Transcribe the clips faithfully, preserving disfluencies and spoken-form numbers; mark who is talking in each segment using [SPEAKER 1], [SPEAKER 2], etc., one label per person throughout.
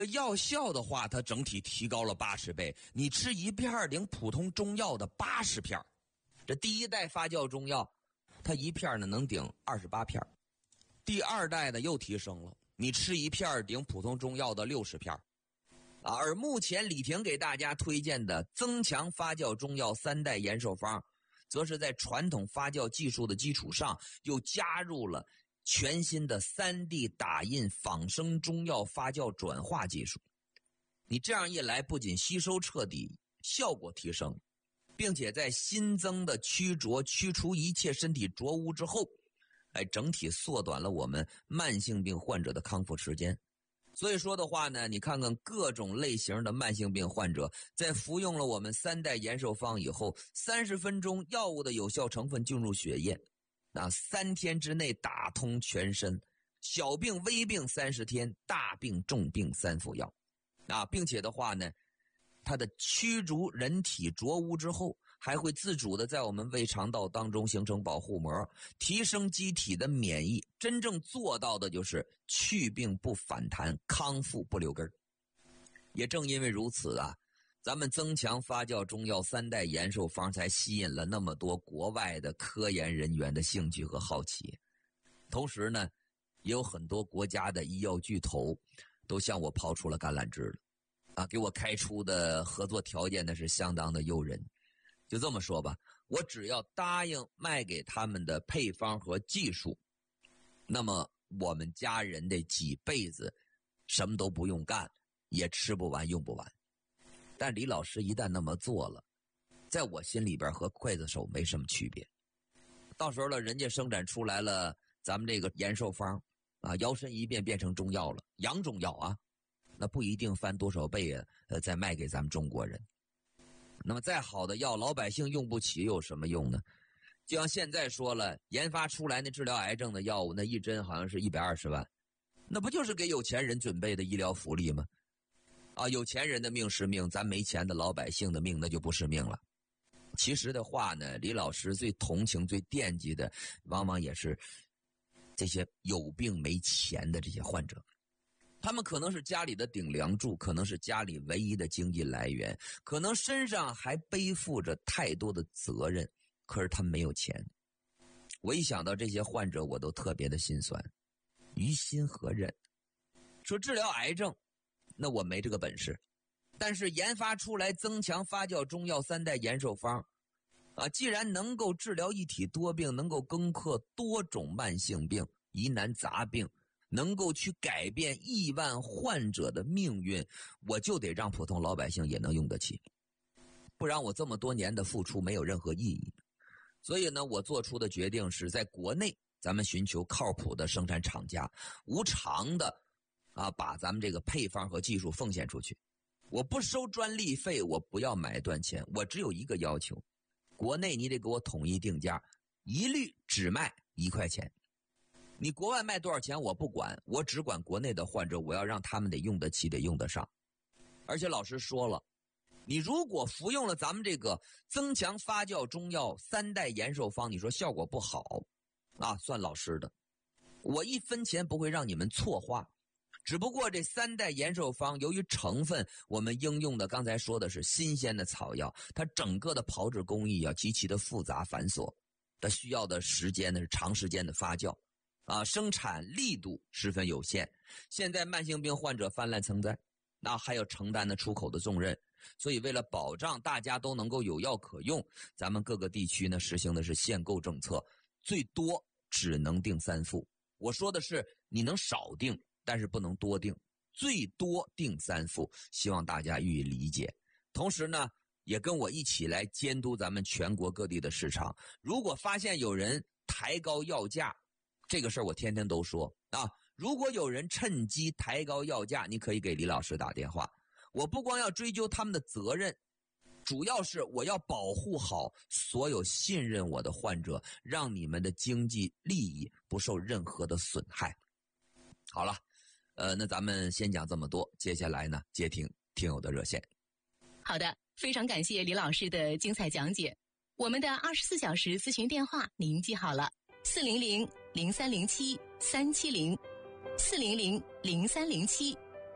[SPEAKER 1] 药效的话，它整体提高了八十倍。你吃一片顶普通中药的八十片。这第一代发酵中药，它一片呢能顶二十八片。第二代呢又提升了，你吃一片顶普通中药的六十片。啊，而目前李婷给大家推荐的增强发酵中药三代延寿方，则是在传统发酵技术的基础上，又加入了全新的 三 D 打印仿生中药发酵转化技术。你这样一来，不仅吸收彻底，效果提升，并且在新增的驱浊驱除一切身体浊污之后，哎，整体缩短了我们慢性病患者的康复时间。所以说的话呢，你看看各种类型的慢性病患者，在服用了我们三代延寿方以后，三十分钟药物的有效成分进入血液，那三天之内打通全身，小病微病三十天，大病重病三服药。啊，并且的话呢，它的驱逐人体浊污之后，还会自主的在我们胃肠道当中形成保护膜，提升机体的免疫，真正做到的就是去病不反弹，康复不留根。也正因为如此啊，咱们增强发酵中药三代延寿方才吸引了那么多国外的科研人员的兴趣和好奇。同时呢，也有很多国家的医药巨头都向我抛出了橄榄枝了，啊，给我开出的合作条件呢是相当的诱人。就这么说吧，我只要答应卖给他们的配方和技术，那么我们家人的几辈子什么都不用干，也吃不完用不完。但李老师一旦那么做了，在我心里边和刽子手没什么区别。到时候了，人家生产出来了咱们这个延寿方啊，摇身一变变成中药了，洋中药啊，那不一定翻多少倍啊，呃，再卖给咱们中国人。那么再好的药，老百姓用不起有什么用呢？就像现在说了，研发出来那治疗癌症的药物，那一针好像是一百二十万，那不就是给有钱人准备的医疗福利吗？啊，有钱人的命是命，咱没钱的老百姓的命那就不是命了。其实的话呢，李老师最同情最惦记的往往也是这些有病没钱的这些患者。他们可能是家里的顶梁柱，可能是家里唯一的经济来源，可能身上还背负着太多的责任，可是他们没有钱。我一想到这些患者，我都特别的心酸，于心何忍？说治疗癌症，那我没这个本事，但是研发出来增强发酵中药三代延寿方啊，既然能够治疗一体多病，能够攻克多种慢性病、疑难杂病，能够去改变亿万患者的命运，我就得让普通老百姓也能用得起，不然我这么多年的付出没有任何意义。所以呢，我做出的决定是在国内咱们寻求靠谱的生产厂家，无偿的啊把咱们这个配方和技术奉献出去。我不收专利费，我不要买断钱，我只有一个要求，国内你得给我统一定价，一律只卖一块钱。你国外卖多少钱我不管，我只管国内的患者，我要让他们得用得起，得用得上。而且老师说了，你如果服用了咱们这个增强发酵中药三代延寿方，你说效果不好啊，算老师的，我一分钱不会让你们错花。只不过这三代延寿方由于成分我们应用的刚才说的是新鲜的草药，它整个的炮制工艺啊极其的复杂繁琐，它需要的时间呢是长时间的发酵啊，生产力度十分有限。现在慢性病患者泛滥成灾，那还有承担的出口的重任，所以为了保障大家都能够有药可用，咱们各个地区呢实行的是限购政策，最多只能定三副。我说的是你能少定，但是不能多定，最多定三副，希望大家予以理解。同时呢，也跟我一起来监督咱们全国各地的市场。如果发现有人抬高药价，这个事儿我天天都说啊，如果有人趁机抬高药价，你可以给李老师打电话。我不光要追究他们的责任，主要是我要保护好所有信任我的患者，让你们的经济利益不受任何的损害。好了，呃，那咱们先讲这么多，接下来呢，接听听友的热线。
[SPEAKER 2] 好的，非常感谢李老师的精彩讲解。我们的二十四小时咨询电话您记好了，四零零零三零七三七零，四零零零三零七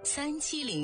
[SPEAKER 2] 三七零。